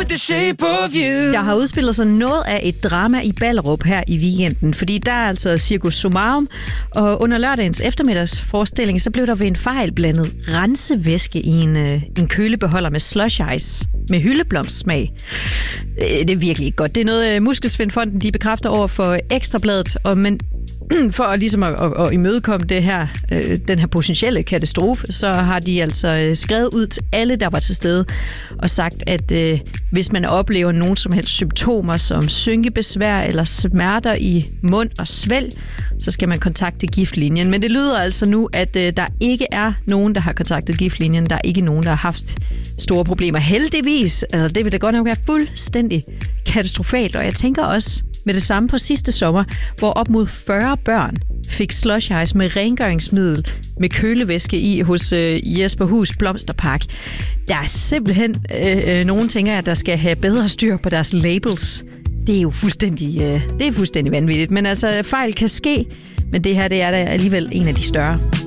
with the shape of you. Der har udspillet sig noget af et drama i Ballerup her i weekenden, fordi der er altså Circus Summarum, og under lørdagens eftermiddagsforestilling, så blev der ved en fejl blandet rensevæske i en kølebeholder med slush ice med hyldeblomstsmag. Det er virkelig ikke godt. Det er noget Muskelsvindfonden, de bekræfter over for Ekstrabladet, men for ligesom at imødekomme det her, den her potentielle katastrofe, så har de altså skrevet ud til alle, der var til stede, og sagt, at hvis man oplever nogen som helst symptomer som synkebesvær eller smerter i mund og svælg, så skal man kontakte Giftlinjen. Men det lyder altså nu, at der ikke er nogen, der har kontaktet Giftlinjen. Der er ikke nogen, der har haft store problemer. Heldigvis, det vil da godt nok være fuldstændig katastrofalt, og jeg tænker også med det samme på sidste sommer, hvor op mod 40 børn fik slush ice med rengøringsmiddel med kølevæske i hos Jesperhus Blomsterpark. Der er simpelthen nogen tænker, at der skal have bedre styr på deres labels. Det er jo fuldstændig vanvittigt. Men altså, fejl kan ske, men det her det er da alligevel en af de større.